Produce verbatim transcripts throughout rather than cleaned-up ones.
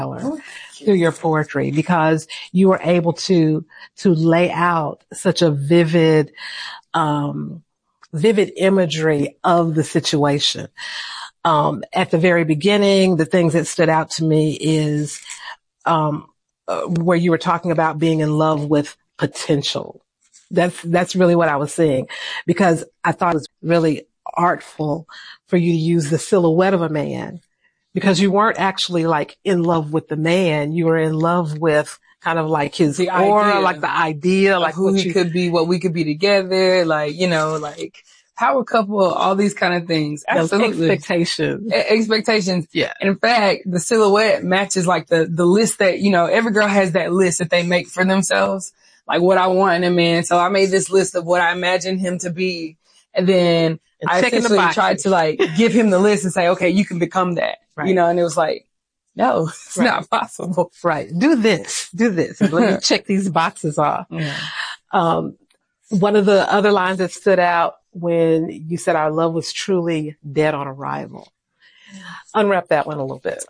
through your poetry, because you were able to, to lay out such a vivid, um, vivid imagery of the situation. Um, at the very beginning, the things that stood out to me is, um, uh, where you were talking about being in love with potential. That's, that's really what I was seeing, because I thought it was really artful for you to use the silhouette of a man, because you weren't actually like in love with the man. You were in love with kind of like his the aura, idea, like the idea, like who what he you could be, what we could be together, like, you know, like power couple, all these kind of things. Absolutely. Expectations. E- expectations. Yeah. And in fact, the silhouette matches like the, the list that, you know, every girl has that list that they make for themselves, like what I want in a man. So I made this list of what I imagine him to be. And then And I checking the essentially boxes. tried to like give him the list and say, okay, you can become that, Right. you know, and it was like, no, it's Right. not possible. Right. Do this, do this. And let me check these boxes off. Yeah. Um, one of the other lines that stood out when you said our love was truly dead on arrival. Unwrap that one a little bit.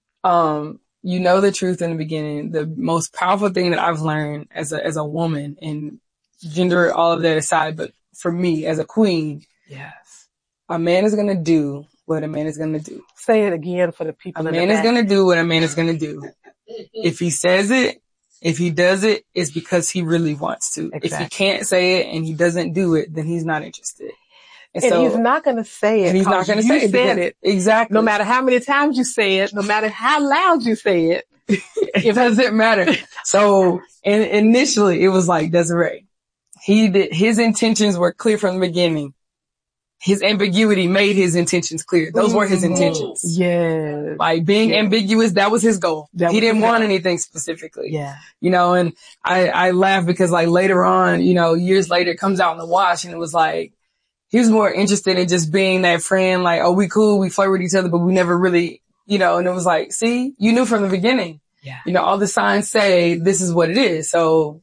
Um, you know the truth in the beginning. The most powerful thing that I've learned as a, as a woman, and gender, all of that aside, but for me as a queen, Yes. a man is going to do what a man is going to do. Say it again for the people. A in man the is back. going to do what a man is going to do. If he says it, if he does it, it's because he really wants to. Exactly. If he can't say it and he doesn't do it, then he's not interested. And, And so, he's not going to say it. and he's not going to you say it. said because- it. Exactly. No matter how many times you say it, no matter how loud you say it, it doesn't matter. So in, initially it was like Desiree. He did, his intentions were clear from the beginning. His ambiguity made his intentions clear. Those were his intentions. yes. Like being Yeah. ambiguous, that was his goal. That he was didn't his want goal. anything specifically. Yeah. You know, and I, I laugh because like later on, you know, years later it comes out in the wash and it was like, he was more interested in just being that friend, like, oh, we cool, we flirt with each other, but we never really, you know, and it was like, see, you knew from the beginning. Yeah. You know, all the signs say this is what it is. So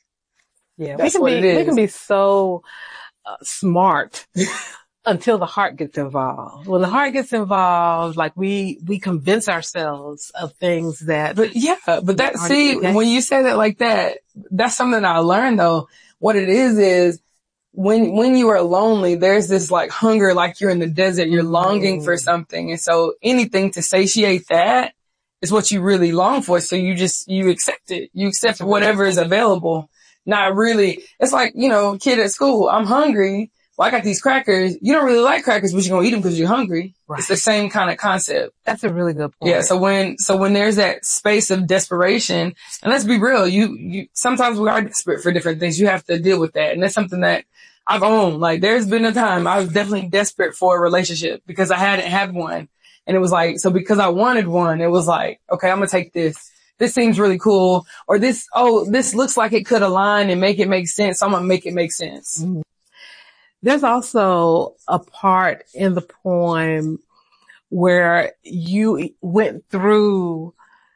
Yeah. We that's can what be, it is. we can be so uh, smart until the heart gets involved. When the heart gets involved, like we, we convince ourselves of things that. But yeah, but that, aren't see, okay. when you say that like that, that's something I learned though. What it is is when, when you are lonely, there's this like hunger, like you're in the desert, you're longing for something. And so anything to satiate that is what you really long for. So you just, you accept it. You accept whatever is available. Not really. It's like, you know, kid at school, I'm hungry. Well, I got these crackers. You don't really like crackers, but you're going to eat them because you're hungry. Right. It's the same kind of concept. That's a really good point. Yeah. So when, so when there's that space of desperation, and let's be real, you, you, sometimes we are desperate for different things. You have to deal with that. And that's something that I've owned. Like there's been a time I was definitely desperate for a relationship because I hadn't had one. And it was like, so because I wanted one, it was like, okay, I'm going to take this. This seems really cool. Or this, oh, this looks like it could align and make it make sense. So I'm going to make it make sense. Mm-hmm. There's also a part in the poem where you went through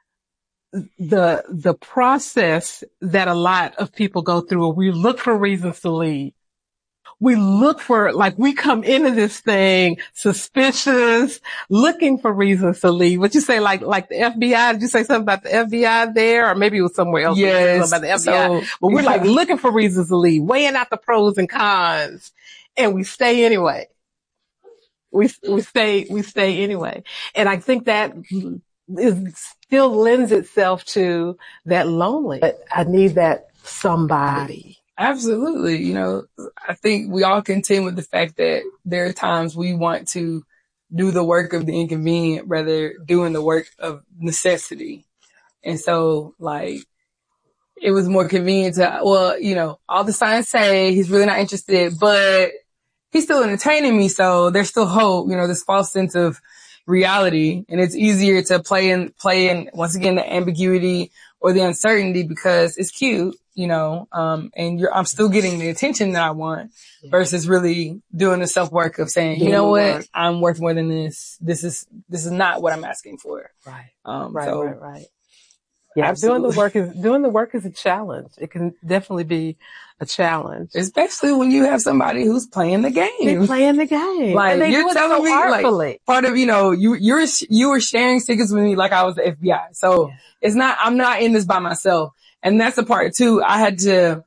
the, the process that a lot of people go through. We look for reasons to leave. We look for, like, we come into this thing suspicious, looking for reasons to leave. What you say, like, like the F B I? Did you say something about the F B I there? Or maybe it was somewhere else. Yes. About the F B I. So, but we're yeah. like looking for reasons to leave, weighing out the pros and cons, and we stay anyway. We, we stay, we stay anyway. And I think that is, still lends itself to that lonely. But I need that somebody. Absolutely. You know, I think we all contend with the fact that there are times we want to do the work of the inconvenient rather doing the work of necessity. And so like, it was more convenient to, well, you know, all the signs say he's really not interested, but he's still entertaining me. So there's still hope, you know, this false sense of reality. And it's easier to play in, play in, once again, the ambiguity or the uncertainty because it's cute, you know, um, and you're, I'm still getting the attention that I want yeah. versus really doing the self work of saying, doing you know what, work. I'm worth more than this. This is, this is not what I'm asking for. Right. Um, right, so, right, right. Yeah, Absolutely. doing the work is doing the work is a challenge. It can definitely be a challenge, especially when you have somebody who's playing the game. They're playing the game, like and they you're do it telling so me, artfully. like part of you know you you're you were sharing secrets with me like I was the F B I. So yeah. It's not I'm not in this by myself, and that's the part too. I had to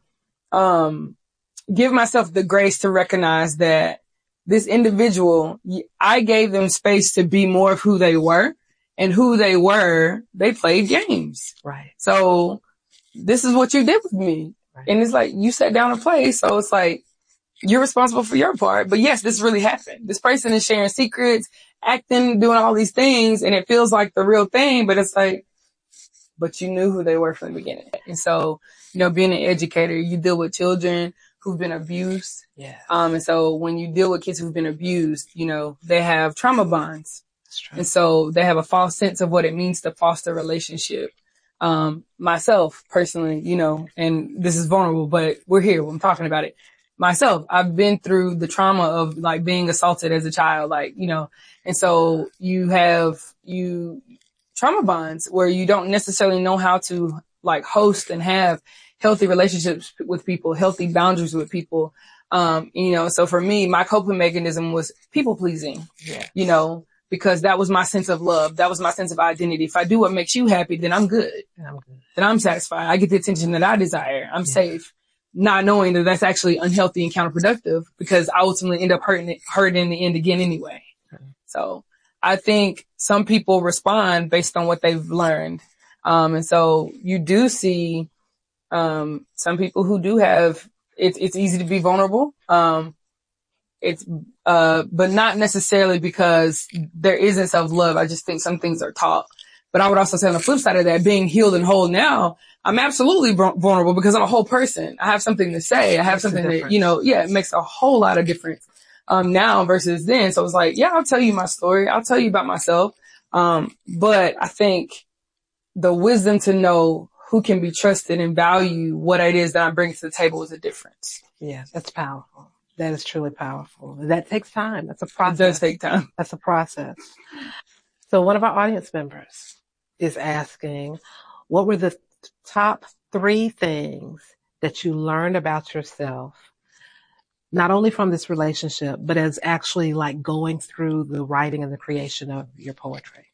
um give myself the grace to recognize that this individual, I gave them space to be more of who they were. And who they were, they played games. Right. So this is what you did with me. Right. And it's like, you sat down and played. So it's like, you're responsible for your part. But yes, this really happened. This person is sharing secrets, acting, doing all these things. And it feels like the real thing. But it's like, but you knew who they were from the beginning. And so, you know, being an educator, you deal with children who've been abused. Yeah. Um, and so when you deal with kids who've been abused, you know, they have trauma bonds. And so they have a false sense of what it means to foster a relationship. Um, myself personally, you know, and this is vulnerable, but we're here. I'm talking about it. Myself, I've been through the trauma of like being assaulted as a child, like, you know, and so you have, you trauma bonds where you don't necessarily know how to like host and have healthy relationships with people, healthy boundaries with people. Um, you know, so for me, my coping mechanism was people pleasing, yeah. you know, because that was my sense of love. That was my sense of identity. If I do what makes you happy, then I'm good. I'm good. Then I'm satisfied. I get the attention that I desire. I'm yeah. safe. Not knowing that that's actually unhealthy and counterproductive because I ultimately end up hurting it, hurting in the end again anyway. Mm-hmm. So I think some people respond based on what they've learned. Um, and so you do see, um, some people who do have, it's, it's easy to be vulnerable. Um, It's, uh, but not necessarily because there isn't self-love. I just think some things are taught. But I would also say on the flip side of that, being healed and whole now, I'm absolutely vulnerable because I'm a whole person. I have something to say. I have something that, you know, yeah, it makes a whole lot of difference, um, now versus then. So it's like, yeah, I'll tell you my story. I'll tell you about myself. Um, but I think the wisdom to know who can be trusted and value what it is that I'm bringing to the table is a difference. Yeah, that's powerful. That is truly powerful. That takes time. That's a process. It does take time. That's a process. So one of our audience members is asking, what were the top three things that you learned about yourself, not only from this relationship, but as actually like going through the writing and the creation of your poetry?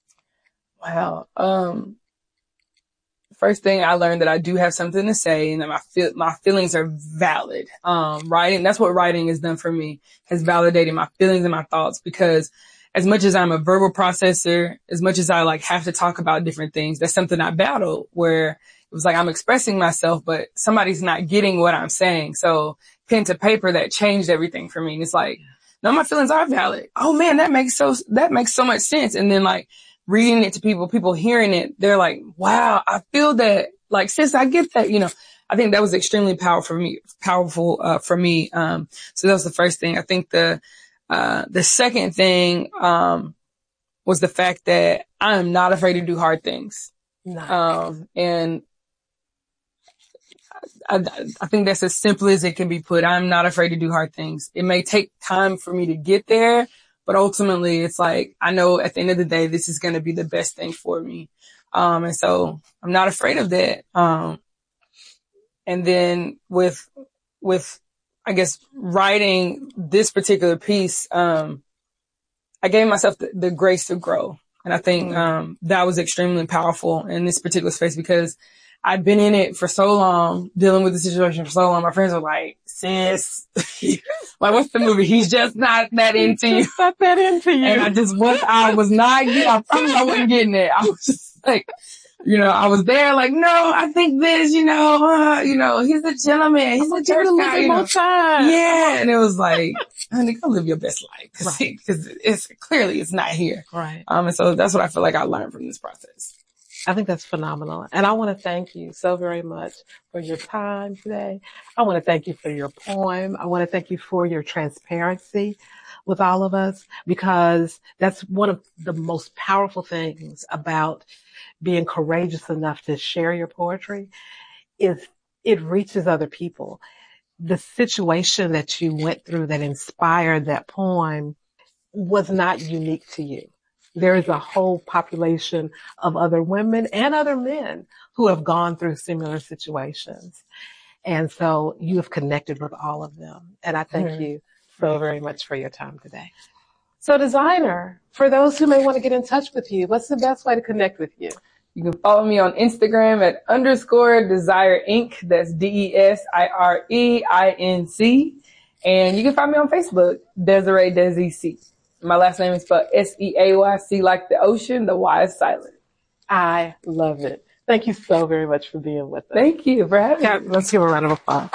Wow. Um, First thing I learned that I do have something to say and that my feel, my feelings are valid. Um, writing, that's what writing has done for me, has validated my feelings and my thoughts because as much as I'm a verbal processor, as much as I like have to talk about different things, that's something I battled where it was like I'm expressing myself, but somebody's not getting what I'm saying. So pen to paper, that changed everything for me. And it's like, no, my feelings are valid. Oh man, that makes so, that makes so much sense. And then like, reading it to people, people hearing it, they're like, wow, I feel that, like, sis, I get that, you know, I think that was extremely powerful for me, powerful, uh, for me. Um, so that was the first thing. I think the, uh, the second thing, um, was the fact that I am not afraid to do hard things. Nice. Um, and I, I think that's as simple as it can be put. I'm not afraid to do hard things. It may take time for me to get there, but ultimately it's like, I know at the end of the day, this is going to be the best thing for me. Um, and so I'm not afraid of that. Um, and then with, with, I guess, writing this particular piece, um, I gave myself the, the grace to grow. And I think, um, that was extremely powerful in this particular space because I'd been in it for so long, dealing with the situation for so long. My friends were like, sis, like, what's the movie? He's just not that into you. He's not that into you. And I just was, I was not, I promise I wasn't getting it. I was just like, you know, I was there like, no, I think this, you know, uh, you know, he's a gentleman. He's a church guy. You know. Time. Yeah. And it was like, honey, go live your best life. Cause, right. cause it's clearly it's not here. Right. Um, and so that's what I feel like I learned from this process. I think that's phenomenal. And I want to thank you so very much for your time today. I want to thank you for your poem. I want to thank you for your transparency with all of us, because that's one of the most powerful things about being courageous enough to share your poetry is it reaches other people. The situation that you went through that inspired that poem was not unique to you. there is a whole population of other women and other men who have gone through similar situations. And so you have connected with all of them. And I thank mm-hmm. you so very much for your time today. So designer, for those who may want to get in touch with you, what's the best way to connect with you? You can follow me on Instagram at underscore Desire Inc. That's D E S I R E I N C. And you can find me on Facebook, Desiree Desi C. My last name is spelled S E A Y, C like the ocean, the Y is silent. I love it. Thank you so very much for being with us. Thank you for having yeah, me. Let's give a round of applause.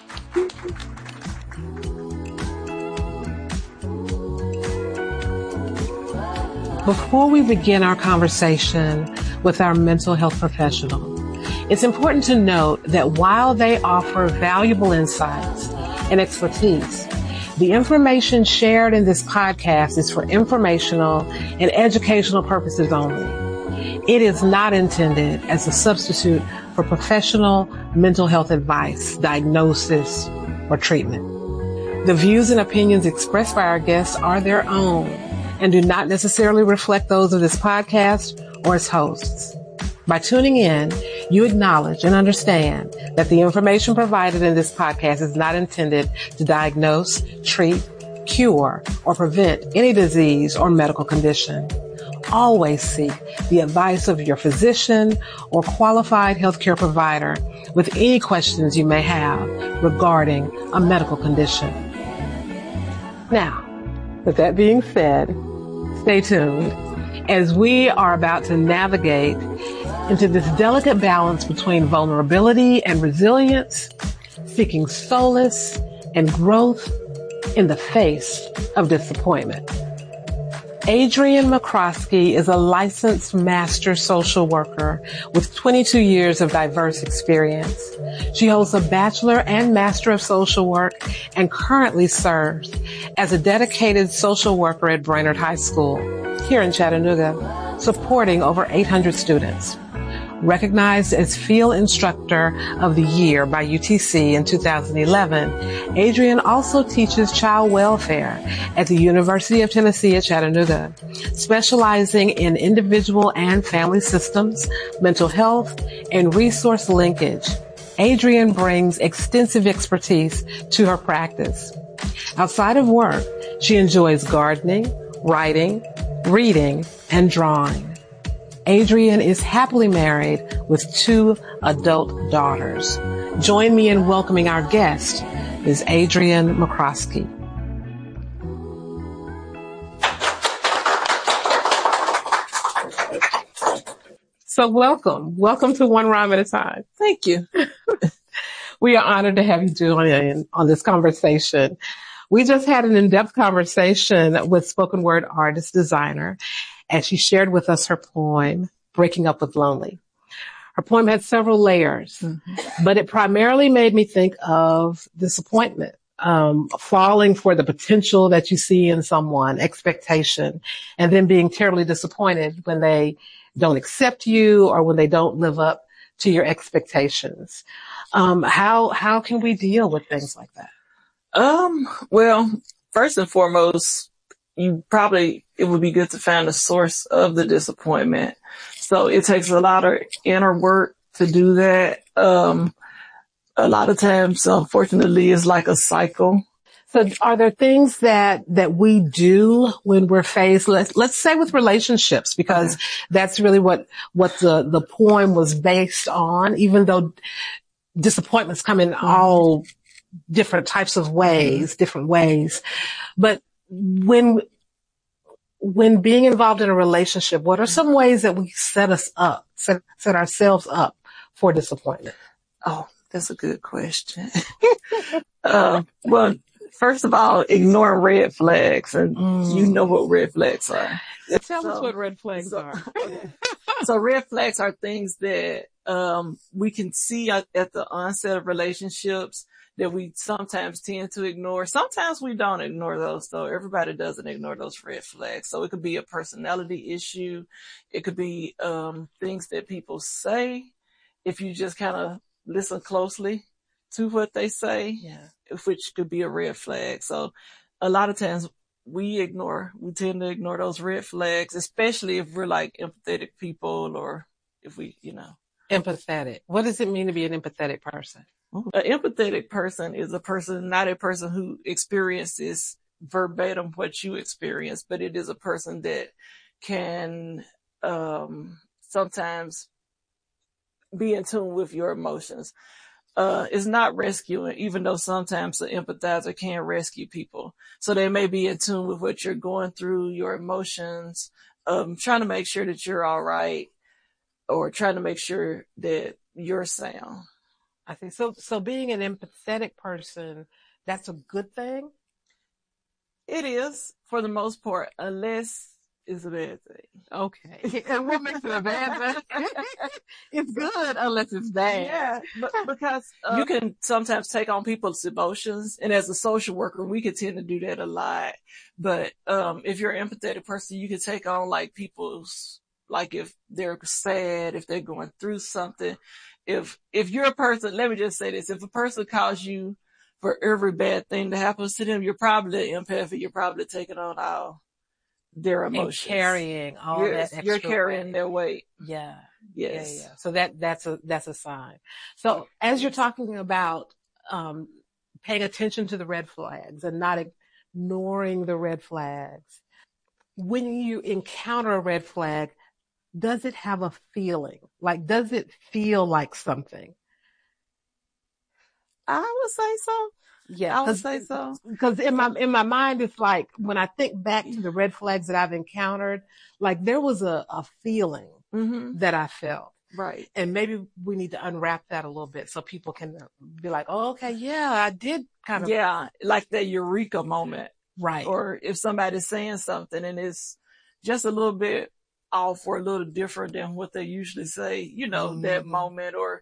Before we begin our conversation with our mental health professional, it's important to note that while they offer valuable insights and expertise, the information shared in this podcast is for informational and educational purposes only. It is not intended as a substitute for professional mental health advice, diagnosis, or treatment. The views and opinions expressed by our guests are their own and do not necessarily reflect those of this podcast or its hosts. By tuning in, you acknowledge and understand that the information provided in this podcast is not intended to diagnose, treat, cure, or prevent any disease or medical condition. Always seek the advice of your physician or qualified healthcare provider with any questions you may have regarding a medical condition. Now, with that being said, stay tuned as we are about to navigate into this delicate balance between vulnerability and resilience, seeking solace and growth in the face of disappointment. Adrienne McCroskey is a licensed master social worker with twenty-two years of diverse experience. She holds a bachelor and master of social work and currently serves as a dedicated social worker at Brainerd High School here in Chattanooga, supporting over eight hundred students. Recognized as Field Instructor of the Year by U T C in two thousand eleven, Adrienne also teaches child welfare at the University of Tennessee at Chattanooga, specializing in individual and family systems, mental health, and resource linkage. Adrienne brings extensive expertise to her practice. Outside of work, she enjoys gardening, writing, reading, and drawing. Adrienne is happily married with two adult daughters. Join me in welcoming our guest, Miz Adrienne McCroskey. So welcome. Welcome to One Rhyme at a Time. Thank you. We are honored to have you join on this conversation. We just had an in-depth conversation with spoken word artist designer, and she shared with us her poem, Breaking Up with Lonely. Her poem had several layers, mm-hmm. but it primarily made me think of disappointment, um, falling for the potential that you see in someone, expectation, and then being terribly disappointed when they don't accept you or when they don't live up to your expectations. Um, how, how can we deal with things like that? Um, well, first and foremost, you probably, it would be good to find the source of the disappointment. So it takes a lot of inner work to do that. Um, a lot of times, unfortunately, it's like a cycle. So are there things that, that we do when we're faced, let's, let's say with relationships, because okay. that's really what, what the, the poem was based on, even though disappointments come in mm-hmm. all different types of ways, mm-hmm. different ways. But when, when being involved in a relationship, what are some ways that we set us up, set, set ourselves up for disappointment? Oh, that's a good question. uh, well, first of all, ignore red flags, and mm. you know what red flags are. Tell so, us what red flags so, are. So red flags are things that um we can see at, at the onset of relationships that we sometimes tend to ignore. Sometimes we don't ignore those, though. Everybody doesn't ignore those red flags. So it could be a personality issue. It could be um things that people say. If you just kind of listen closely to what they say, yeah. which could be a red flag. So a lot of times we ignore, we tend to ignore those red flags, especially if we're like empathetic people or if we, you know. Empathetic. What does it mean to be an empathetic person? An empathetic person is a person, not a person who experiences verbatim what you experience, but it is a person that can um, sometimes be in tune with your emotions. Uh, it's not rescuing, even though sometimes the empathizer can rescue people. So they may be in tune with what you're going through, your emotions, um, trying to make sure that you're all right, or trying to make sure that you're sound. I think so. So being an empathetic person, that's a good thing? It is, for the most part, unless it's a bad thing. Okay. And what makes it a bad thing? It's good unless it's bad. Yeah, but because um, you can sometimes take on people's emotions, and as a social worker, we can tend to do that a lot. But um, if you're an empathetic person, you can take on like people's, like if they're sad, if they're going through something. If if you're a person, let me just say this, if a person calls you for every bad thing that happens to them, you're probably an empath, you're probably taking on all their emotions. And carrying all you're, that extra You're carrying weight. their weight. Yeah. Yes. Yeah, yeah. So that, that's a, that's a sign. So as you're talking about, um, paying attention to the red flags and not ignoring the red flags, when you encounter a red flag, does it have a feeling? Like, does it feel like something? I would say so. Yeah, I would say so. Because in my in my mind, it's like when I think back to the red flags that I've encountered, like there was a, a feeling mm-hmm. that I felt. Right. And maybe we need to unwrap that a little bit so people can be like, oh, okay, yeah, I did kind of. Yeah, like that eureka moment. Right. Or if somebody's saying something and it's just a little bit off or a little different than what they usually say, you know, mm-hmm. that moment. Or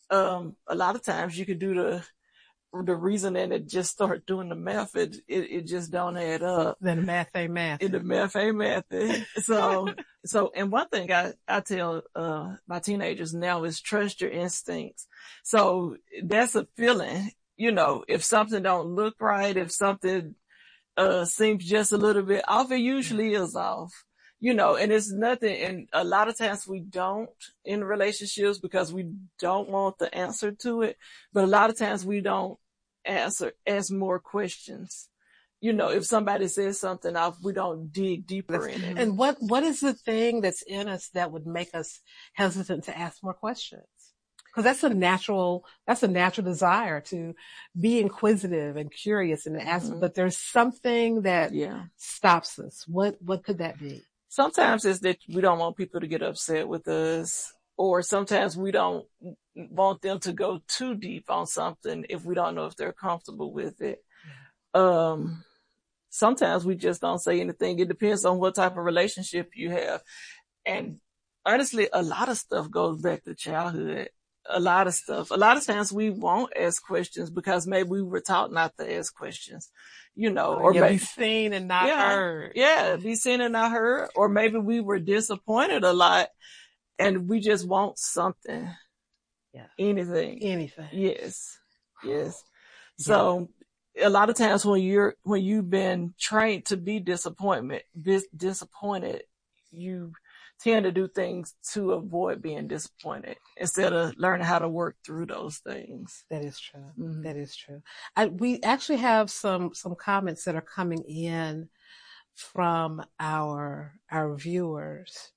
um a lot of times you could do the the reason and it just start doing the math, it, it, it just don't add up. Then the math ain't math. And the math ain't math. So, so, and one thing I, I tell, uh, my teenagers now is trust your instincts. So that's a feeling, you know, if something don't look right, if something, uh, seems just a little bit off, it usually is off. You know, and it's nothing, and a lot of times we don't in relationships because we don't want the answer to it, but a lot of times we don't answer, ask more questions. You know, if somebody says something off, we don't dig deeper in it. And what, what is the thing that's in us that would make us hesitant to ask more questions? Because that's a natural, that's a natural desire to be inquisitive and curious and ask, mm-hmm. but there's something that yeah. stops us. What, what could that be? Sometimes it's that we don't want people to get upset with us, or sometimes we don't want them to go too deep on something if we don't know if they're comfortable with it. Yeah. Um, sometimes we just don't say anything. It depends on what type of relationship you have. And honestly, a lot of stuff goes back to childhood. A lot of stuff. A lot of times we won't ask questions because maybe we were taught not to ask questions, you know, or yeah, maybe, be seen and not yeah, heard. Yeah, be seen and not heard. Or maybe we were disappointed a lot and we just want something. Yeah. Anything. Anything. Yes. Yes. Yeah. So a lot of times when you're, when you've been trained to be disappointment, dis- disappointed, you tend to do things to avoid being disappointed instead of learning how to work through those things. That is true. Mm-hmm. That is true. I, we actually have some, some comments that are coming in from our, our viewers.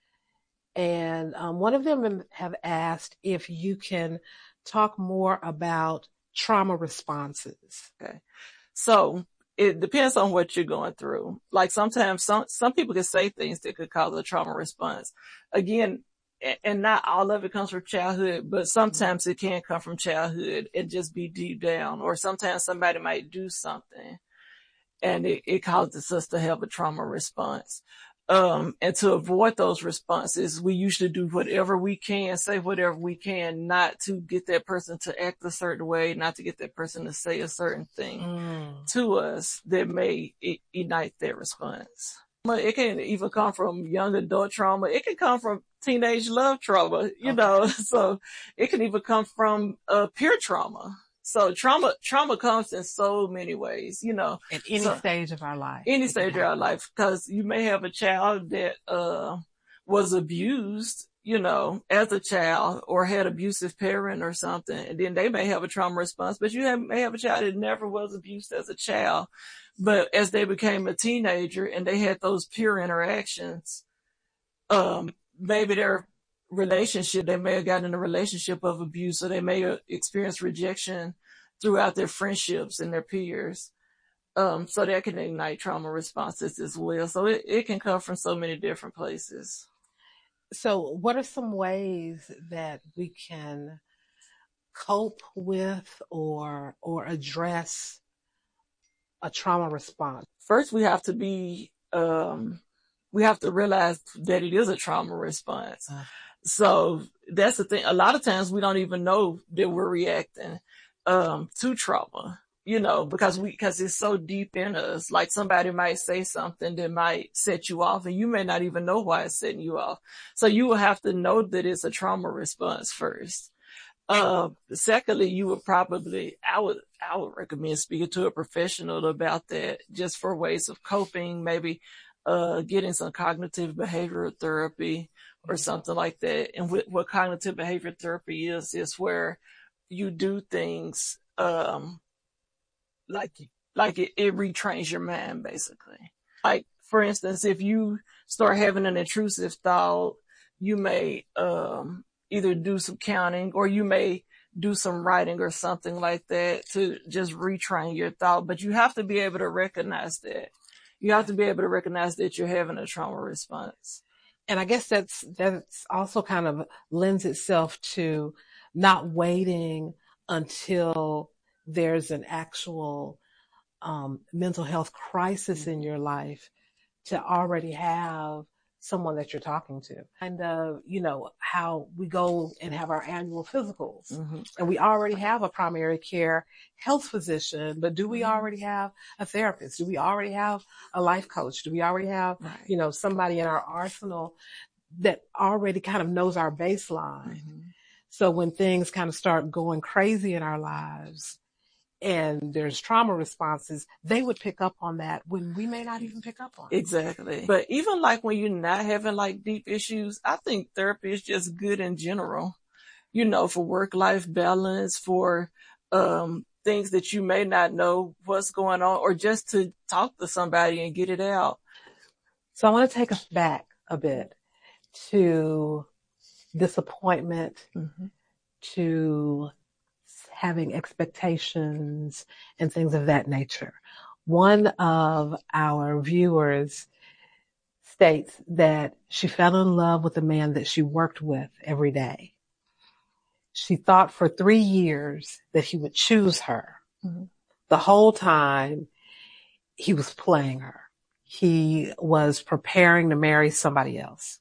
And, um, one of them have asked if you can talk more about trauma responses. Okay. So, it depends on what you're going through. Like sometimes some, some people can say things that could cause a trauma response. Again, and not all of it comes from childhood, but sometimes it can come from childhood and just be deep down. Or sometimes somebody might do something and it, it causes us to have a trauma response. Um, and to avoid those responses, we usually do whatever we can, say whatever we can, not to get that person to act a certain way, not to get that person to say a certain thing mm. to us that may I- ignite that response. It can even come from young adult trauma. It can come from teenage love trauma, you okay. know, so it can even come from uh, peer trauma. So trauma, trauma comes in so many ways, you know. At any so, stage of our life. Any stage of our life, because you may have a child that, uh, was abused, you know, as a child or had abusive parent or something. And then they may have a trauma response, but you have, may have a child that never was abused as a child. But as they became a teenager and they had those peer interactions, um, maybe their relationship, they may have gotten in a relationship of abuse, or they may have experienced rejection throughout their friendships and their peers. Um, so that can ignite trauma responses as well. So it, it can come from so many different places. So what are some ways that we can cope with or, or address a trauma response? First, we have to be, um, we have to realize that it is a trauma response. Uh, so that's the thing. A lot of times we don't even know that we're reacting, um, to trauma, you know, because we, because it's so deep in us. Like somebody might say something that might set you off and you may not even know why it's setting you off. So you will have to know that it's a trauma response first. Uh, secondly, you would probably, I would, I would recommend speaking to a professional about that, just for ways of coping, maybe, uh, getting some cognitive behavioral therapy or something like that. And what, what cognitive behavioral therapy is, is where you do things, um, like, like it, it retrains your mind, basically. Like, for instance, if you start having an intrusive thought, you may, um, either do some counting or you may do some writing or something like that to just retrain your thought. But you have to be able to recognize that. You have to be able to recognize that you're having a trauma response. And I guess that's, that's also kind of lends itself to not waiting until there's an actual, um, mental health crisis in your life to already have someone that you're talking to. And, uh, you know, how we go and have our annual physicals, mm-hmm. and we already have a primary care health physician, but do we already have a therapist? Do we already have a life coach? Do we already have, right. you know, somebody in our arsenal that already kind of knows our baseline? Mm-hmm. So when things kind of start going crazy in our lives, and there's trauma responses, they would pick up on that when we may not even pick up on it. Exactly. But even like when you're not having like deep issues, I think therapy is just good in general, you know, for work-life balance, for um things that you may not know what's going on, or just to talk to somebody and get it out. So I want to take us back a bit to disappointment, mm-hmm. to having expectations and things of that nature. One of our viewers states that she fell in love with a man that she worked with every day. She thought for three years that he would choose her. Mm-hmm. The whole time he was playing her. He was preparing to marry somebody else.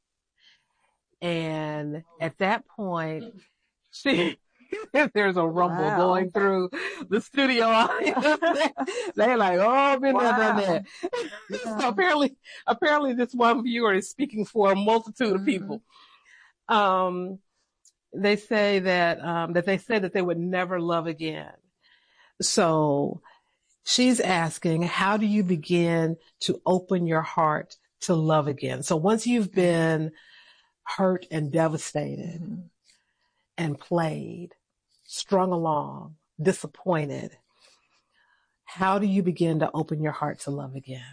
And at that point, she... There's a rumble wow. going through the studio audience. They're like, oh, been there, done that. Yeah. So apparently, apparently this one viewer is speaking for a multitude mm-hmm. of people. Um, they say that, um, that they say that they would never love again. So she's asking, how do you begin to open your heart to love again? So once you've been hurt and devastated mm-hmm. and played, strung along, disappointed, how do you begin to open your heart to love again?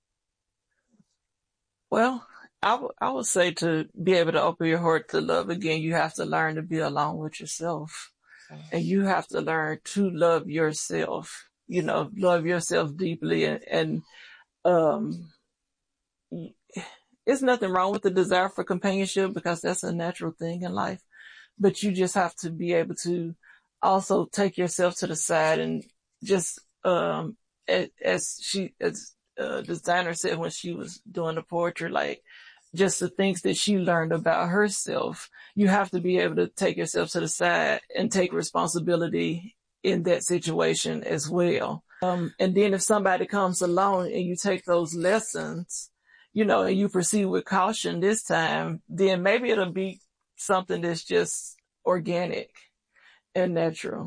Well, I, w- I would say to be able to open your heart to love again, you have to learn to be alone with yourself. Okay. And you have to learn to love yourself, you know, love yourself deeply. And, and um, there's nothing wrong with the desire for companionship, because that's a natural thing in life. But you just have to be able to also take yourself to the side and just, um, as, as she, as a designer said when she was doing the poetry, like just the things that she learned about herself, you have to be able to take yourself to the side and take responsibility in that situation as well. Um, and then if somebody comes along and you take those lessons, you know, and you proceed with caution this time, then maybe it'll be something that's just organic and natural.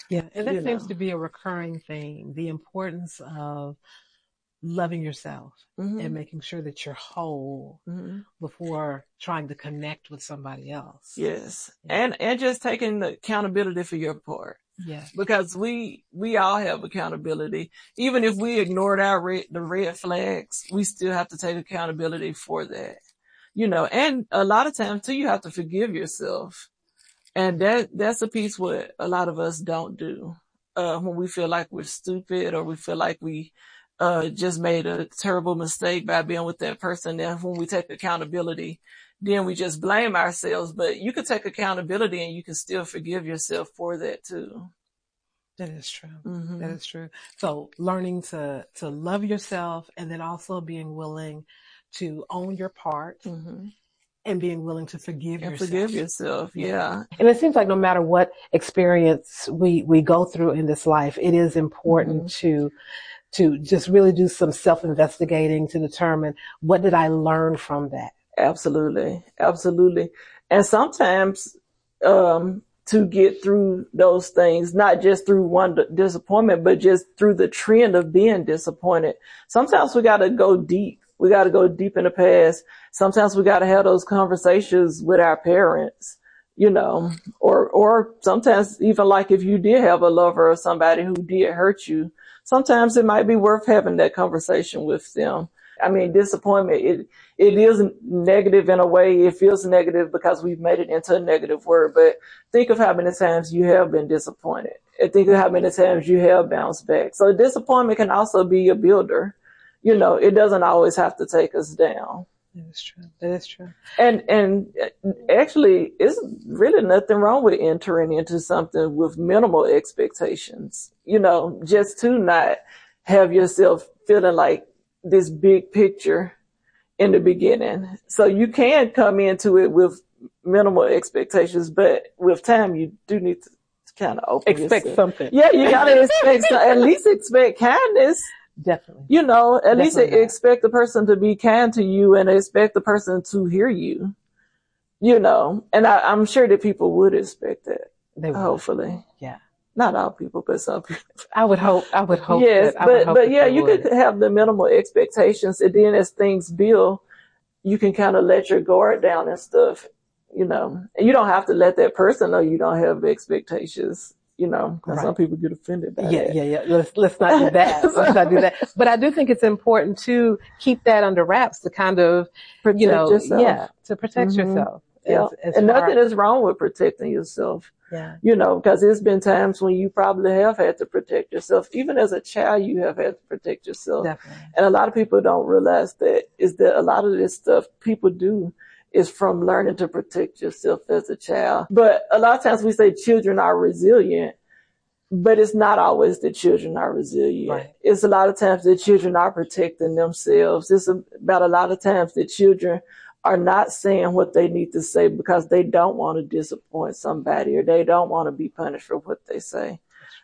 Yeah. And that You seems know. to be a recurring theme, the importance of loving yourself Mm-hmm. and making sure that you're whole Mm-hmm. before trying to connect with somebody else. Yes. Yeah. And, and just taking the accountability for your part. Yeah. Because we, we all have accountability. Even if we ignored our red, the red flags, we still have to take accountability for that. You know, and a lot of times too, you have to forgive yourself. And that, that's a piece what a lot of us don't do. Uh, when we feel like we're stupid or we feel like we, uh, just made a terrible mistake by being with that person. And when we take accountability, then we just blame ourselves. But you can take accountability and you can still forgive yourself for that too. That is true. Mm-hmm. That is true. So learning to, to love yourself and then also being willing to own your part Mm-hmm. and being willing to forgive And yourself. forgive yourself. Yeah. And it seems like no matter what experience we, we go through in this life, it is important Mm-hmm. to, to just really do some self-investigating to determine what did I learn from that. Absolutely. Absolutely. And sometimes, um, to get through those things, not just through one disappointment, but just through the trend of being disappointed. Sometimes we got to go deep. We got to go deep in the past. Sometimes we got to have those conversations with our parents, you know, or, or sometimes even like if you did have a lover or somebody who did hurt you, sometimes it might be worth having that conversation with them. I mean, disappointment, it, it is negative in a way. It feels negative because we've made it into a negative word, but think of how many times you have been disappointed and think of how many times you have bounced back. So disappointment can also be a builder. You know, it doesn't always have to take us down. That is true. That is true. And, and actually, it's really nothing wrong with entering into something with minimal expectations, you know, just to not have yourself feeling like this big picture in the beginning. So you can come into it with minimal expectations, but with time, you do need to kind of open Expect yourself. something. Yeah, you gotta expect, so at least expect kindness. Definitely. You know, at least Definitely. expect the person to be kind to you and expect the person to hear you, you know, and I, I'm sure that people would expect that. They would. Hopefully. Yeah. Not all people, but some people. I would hope, I would hope. Yes, that, I would but, hope but that yeah, they you would. could have the minimal expectations, and then as things build, you can kind of let your guard down and stuff, you know, and you don't have to let that person know you don't have expectations. You know, because Right. some people get offended by Yeah, that. yeah, yeah. Let's, let's not do that. Let's not do that. But I do think it's important to keep that under wraps to kind of, Protect you know, yourself. yeah, to protect Mhm. yourself. Yeah. As, as And far- nothing is wrong with protecting yourself, Yeah. you know, because there's been times when you probably have had to protect yourself. Even as a child, you have had to protect yourself. Definitely. And a lot of people don't realize that is that a lot of this stuff people do is from learning to protect yourself as a child. But a lot of times we say children are resilient. But it's not always that children are resilient. Right. It's a lot of times that children are protecting themselves. It's about a lot of times that children are not saying what they need to say because they don't want to disappoint somebody or they don't want to be punished for what they say.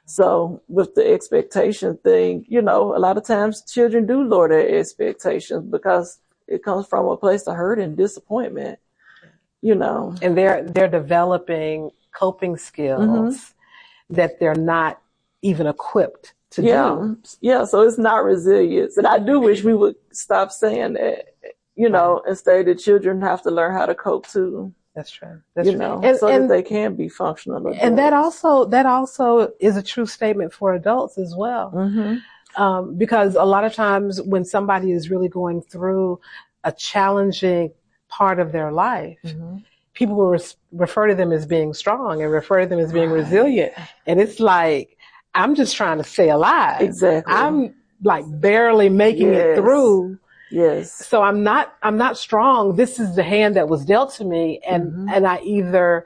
So with the expectation thing, you know, a lot of times children do lower their expectations because it comes from a place of hurt and disappointment, you know. And they're, they're developing coping skills Mm-hmm. that they're not even equipped to Yeah. do. Yeah. So it's not resilience. And I do wish we would stop saying that, you know, and say that children have to learn how to cope too, That's true. That's you true. know, And, so and, that they can be functional adults. and that also, that also is a true statement for adults as well. Mm-hmm. Um, because a lot of times when somebody is really going through a challenging part of their life, Mm-hmm. people will res- refer to them as being strong and refer to them as being Right. resilient. And it's like, I'm just trying to stay alive. Exactly. I'm like barely making Yes. it through. Yes. So I'm not, I'm not strong. This is the hand that was dealt to me. And, Mm-hmm. and I either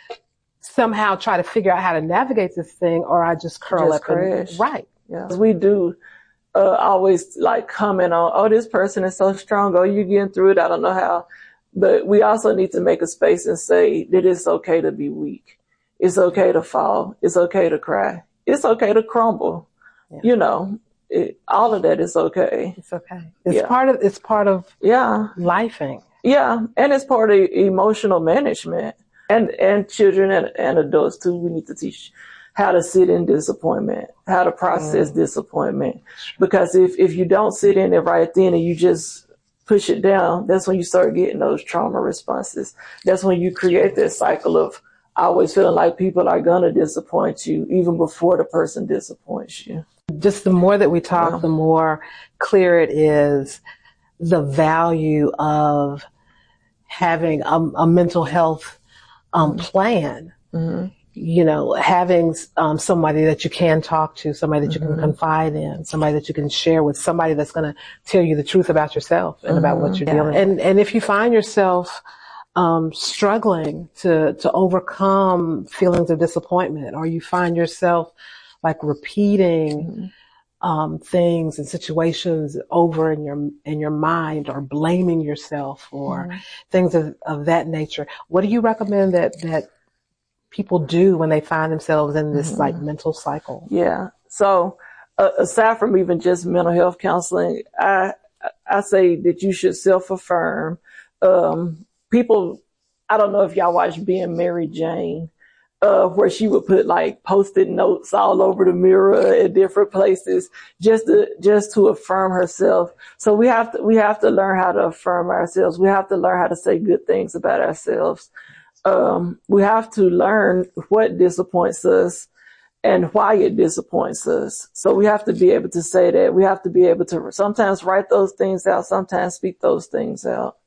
somehow try to figure out how to navigate this thing or I just curl Just up and, crash. right. Yeah. We do uh, always like comment on, oh, this person is so strong. Oh, you're getting through it. I don't know how. But we also need to make a space and say that it's okay to be weak. It's okay to fall. It's okay to cry. It's okay to crumble. Yeah. You know, it, all of that is okay. It's okay. It's Yeah. part of, it's part of Yeah. lifing. Yeah. And it's part of emotional management. And, and children and, and adults too. We need to teach how to sit in disappointment, how to process mm. disappointment. Because if, if you don't sit in it right then and you just push it down, that's when you start getting those trauma responses. That's when you create that cycle of always feeling like people are going to disappoint you even before the person disappoints you. Just the more that we talk, yeah. the more clear it is the value of having a, a mental health um, mm-hmm. plan. Mm-hmm. You know, having um, somebody that you can talk to, somebody that you mm-hmm. can confide in, somebody that you can share with, somebody that's going to tell you the truth about yourself and mm-hmm. about what you're yeah. dealing with. And, and if you find yourself um, struggling to, to overcome feelings of disappointment, or you find yourself like repeating mm-hmm. um, things and situations over in your in your mind, or blaming yourself, or mm-hmm. things of, of that nature, what do you recommend that that people do when they find themselves in this mm-hmm. like mental cycle? Yeah. So uh, aside from even just mental health counseling, I I say that you should self-affirm. Um, people, I don't know if y'all watch Being Mary Jane, uh, where she would put like post-it notes all over the mirror at different places just to, just to affirm herself. So we have to, we have to learn how to affirm ourselves. We have to learn how to say good things about ourselves. Um, we have to learn what disappoints us and why it disappoints us. So we have to be able to say that. We have to be able to sometimes write those things out, sometimes speak those things out.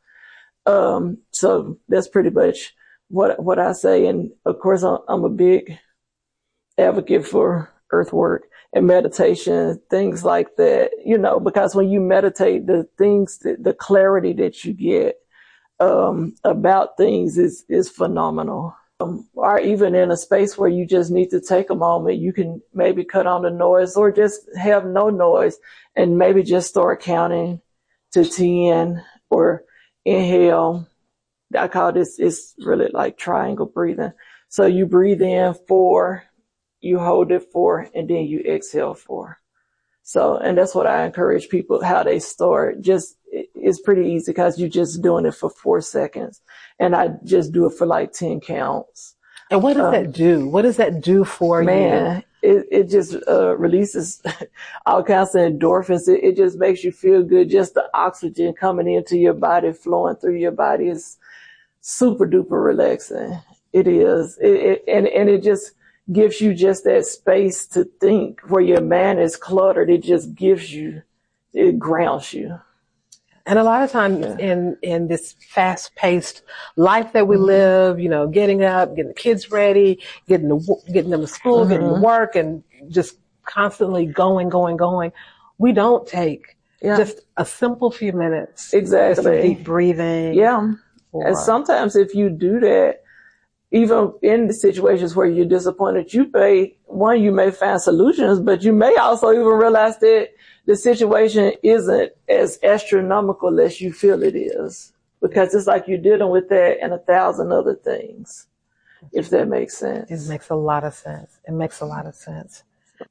Um, so that's pretty much what, what I say. And of course, I'm, I'm a big advocate for earth work and meditation, things like that, you know, because when you meditate, the things, that, the clarity that you get Um, about things is, is phenomenal. Um, or even in a space where you just need to take a moment, you can maybe cut on the noise or just have no noise and maybe just start counting to ten or inhale. I call this, it's really like triangle breathing. So you breathe in four, you hold it four, and then you exhale four. So, and that's what I encourage people, how they start. Just, it's pretty easy because you're just doing it for four seconds. And I just do it for like ten counts. And what does um, that do? What does that do for man, you? Man, it, it just uh, releases all kinds of endorphins. It, it just makes you feel good. Just the oxygen coming into your body, flowing through your body is super duper relaxing. It is. It, it, and, and it just gives you just that space to think where your mind is cluttered. It just gives you, it grounds you. And a lot of times yeah. in, in this fast paced life that we mm-hmm. live, you know, getting up, getting the kids ready, getting to, getting them to school, mm-hmm. getting to work, and just constantly going, going, going. We don't take yeah. just a simple few minutes. Exactly. Some deep breathing. Yeah. Or, and sometimes if you do that, even in the situations where you're disappointed, you may, one, you may find solutions, but you may also even realize that the situation isn't as astronomical as you feel it is, because it's like you're dealing with that and a thousand other things, if that makes sense. It makes a lot of sense. It makes a lot of sense.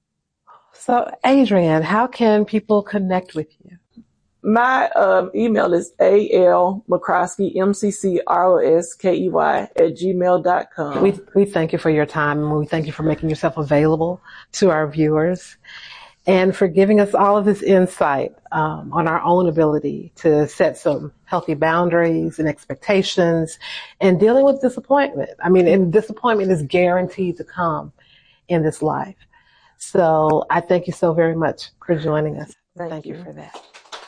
So, Adrienne, how can people connect with you? My um, email is A L McCroskey, M C C R O S K E Y at gmail dot com. We, we thank you for your time, and we thank you for making yourself available to our viewers, and for giving us all of this insight um, on our own ability to set some healthy boundaries and expectations and dealing with disappointment. I mean, and disappointment is guaranteed to come in this life. So I thank you so very much for joining us. Thank, thank you. you for that.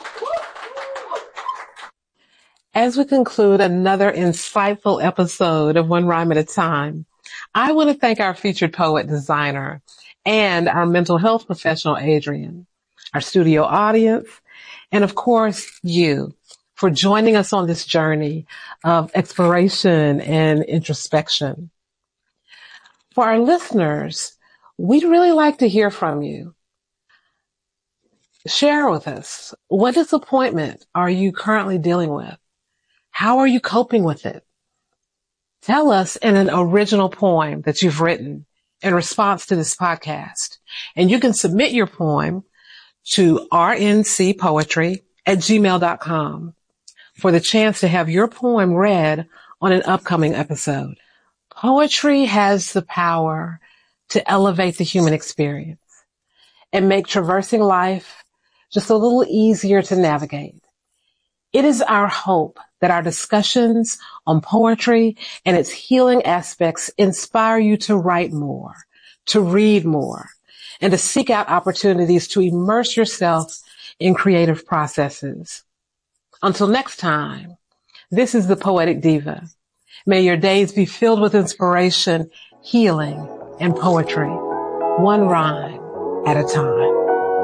As we conclude another insightful episode of One Rhyme at a Time, I want to thank our featured poet designer and our mental health professional, Adrienne, our studio audience, and of course, you for joining us on this journey of exploration and introspection. For our listeners, we'd really like to hear from you. Share with us, what disappointment are you currently dealing with? How are you coping with it? Tell us in an original poem that you've written in response to this podcast. And you can submit your poem to r n c poetry at gmail dot com for the chance to have your poem read on an upcoming episode. Poetry has the power to elevate the human experience and make traversing life just a little easier to navigate. It is our hope that our discussions on poetry and its healing aspects inspire you to write more, to read more, and to seek out opportunities to immerse yourself in creative processes. Until next time, this is the Poetic Diva. May your days be filled with inspiration, healing, and poetry, one rhyme at a time.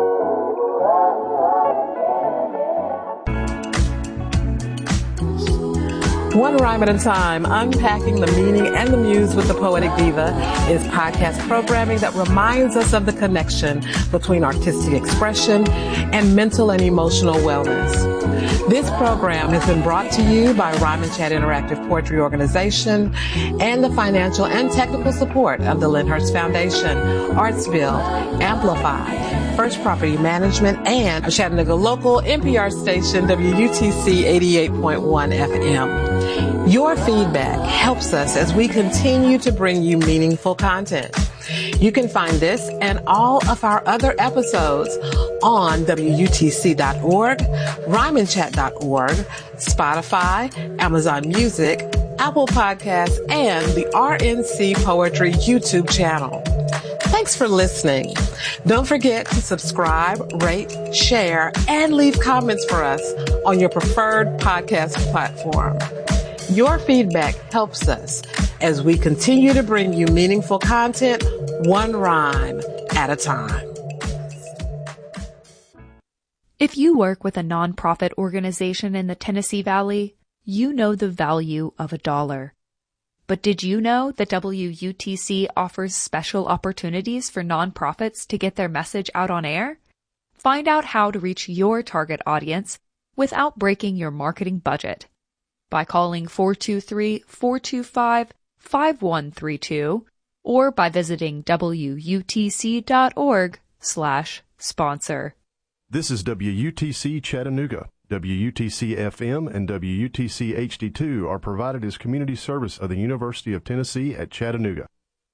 One Rhyme at a Time, unpacking the meaning and the muse with the Poetic Diva, is podcast programming that reminds us of the connection between artistic expression and mental and emotional wellness. This program has been brought to you by Rhyme and Chat Interactive Poetry Organization and the financial and technical support of the Lyndhurst Foundation, Artsville, Amplified, First Property Management, and a Chattanooga local N P R station, W U T C eighty-eight point one F M. Your feedback helps us as we continue to bring you meaningful content. You can find this and all of our other episodes on W U T C dot org, rhyme and chat dot org, Spotify, Amazon Music, Apple Podcasts, and the R N C Poetry YouTube channel. Thanks for listening. Don't forget to subscribe, rate, share, and leave comments for us on your preferred podcast platform. Your feedback helps us as we continue to bring you meaningful content, one rhyme at a time. If you work with a nonprofit organization in the Tennessee Valley, you know the value of a dollar. But did you know that W U T C offers special opportunities for nonprofits to get their message out on air? Find out how to reach your target audience without breaking your marketing budget by calling four two three, four two five, five one three two or by visiting W U T C dot org slash sponsor. This is W U T C Chattanooga. W U T C F M and W U T C H D two are provided as community service of the University of Tennessee at Chattanooga.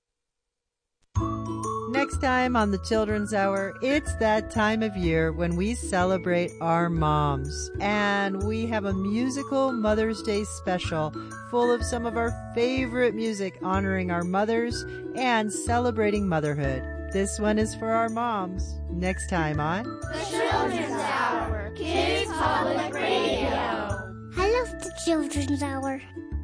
Next time on the Children's Hour, it's that time of year when we celebrate our moms. And we have a musical Mother's Day special full of some of our favorite music honoring our mothers and celebrating motherhood. This one is for our moms. Next time on The Children's Hour, Kids Public Radio. I love the Children's Hour.